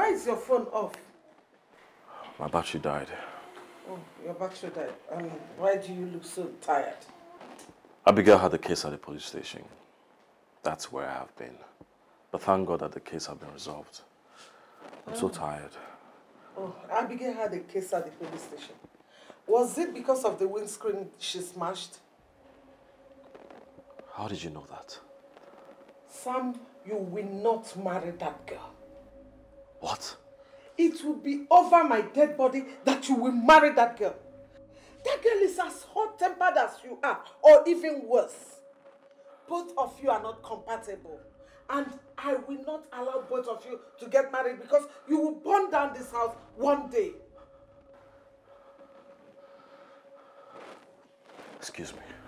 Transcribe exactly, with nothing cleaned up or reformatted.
Why is your phone off? My battery died. Oh, your battery died. And why do you look so tired? Abigail had a case at the police station. That's where I have been. But thank God that the case has been resolved. I'm oh. so tired. Oh, Abigail had a case at the police station. Was it because of the windscreen she smashed? How did you know that? Sam, you will not marry that girl. What? It will be over my dead body that you will marry that girl. That girl is as hot-tempered as you are, or even worse. Both of you are not compatible. And I will not allow both of you to get married because you will burn down this house one day. Excuse me.